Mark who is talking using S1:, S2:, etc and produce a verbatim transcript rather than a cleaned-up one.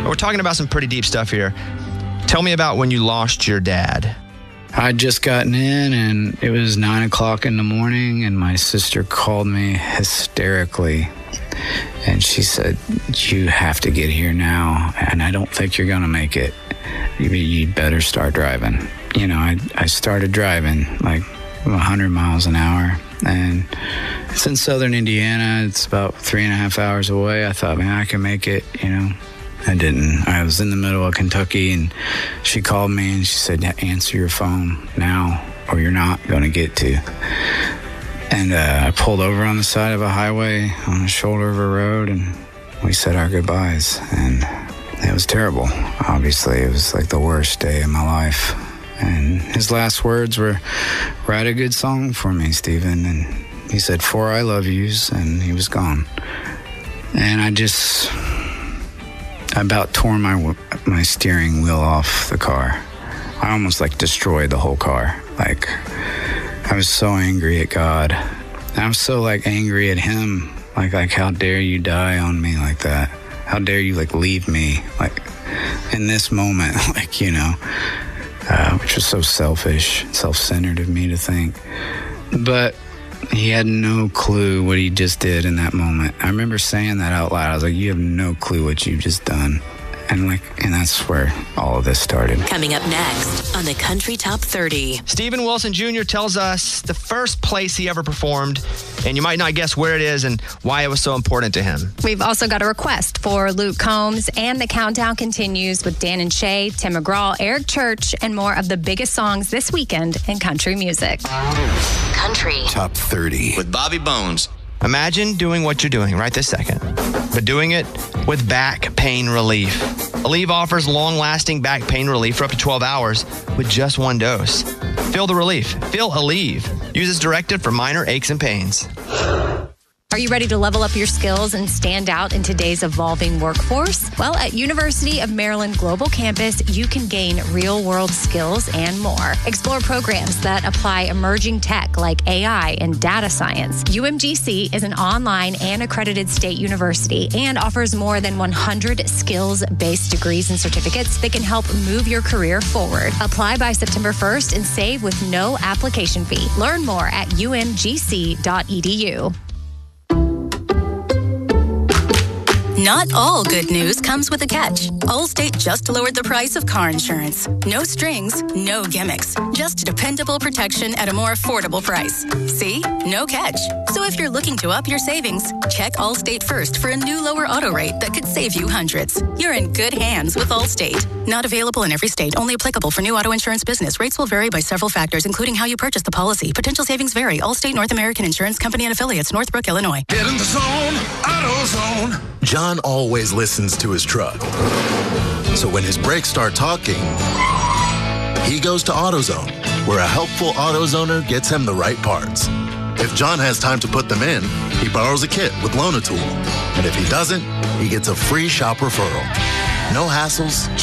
S1: we're talking about some pretty deep stuff here. Tell me about when you lost your dad.
S2: I'd just gotten in, and it was nine o'clock in the morning, and my sister called me hysterically. And she said, you have to get here now, and I don't think you're going to make it. You, you better start driving. You know, I, I started driving like one hundred miles an hour, and it's in southern Indiana. It's about three and a half hours away. I thought, man, I can make it, you know. I didn't. I was in the middle of Kentucky, and she called me, and she said, answer your phone now, or you're not going to get to. And uh, I pulled over on the side of a highway on the shoulder of a road, and we said our goodbyes. And it was terrible. Obviously, it was like the worst day of my life. And his last words were, write a good song for me, Stephen. And he said, four I love yous, and he was gone. And I just... I about tore my my steering wheel off the car. I almost like destroyed the whole car. Like, I was so angry at God. I'm so like angry at him. Like, like how dare you die on me like that? How dare you like leave me like in this moment? Like, you know, uh, which was so selfish, self-centered of me to think. But he had no clue what he just did in that moment. I remember saying that out loud. I was like, you have no clue what you've just done. And like, and that's where all of this started.
S3: Coming up next on the Country Top thirty.
S1: Steven Wilson Junior tells us the first place he ever performed, and you might not guess where it is and why it was so important to him.
S4: We've also got a request for Luke Combs, and the countdown continues with Dan and Shay, Tim McGraw, Eric Church, and more of the biggest songs this weekend in country music.
S3: Country
S5: Top thirty
S6: with Bobby Bones.
S1: Imagine doing what you're doing right this second, but doing it with back pain relief. Aleve offers long-lasting back pain relief for up to twelve hours with just one dose. Feel the relief. Feel Aleve. Use as directed for minor aches and pains.
S4: Are you ready to level up your skills and stand out in today's evolving workforce? Well, at University of Maryland Global Campus, you can gain real-world skills and more. Explore programs that apply emerging tech like A I and data science. U M G C is an online and accredited state university and offers more than one hundred skills-based degrees and certificates that can help move your career forward. Apply by September first and save with no application fee. Learn more at U M G C dot E D U.
S7: Not all good news comes with a catch. Allstate just lowered the price of car insurance. No strings, no gimmicks. Just dependable protection at a more affordable price. See? No catch. So if you're looking to up your savings, check Allstate first for a new lower auto rate that could save you hundreds. You're in good hands with Allstate. Not available in every state. Only applicable for new auto insurance business. Rates will vary by several factors, including how you purchase the policy. Potential savings vary. Allstate North American Insurance Company and Affiliates, Northbrook, Illinois.
S5: Get in the zone, AutoZone. John always listens to his truck. So when his brakes start talking, he goes to AutoZone, where a helpful AutoZoner gets him the right parts. If John has time to put them in, he borrows a kit with Loan-A-Tool. And if he doesn't, he gets a free shop referral. No hassles,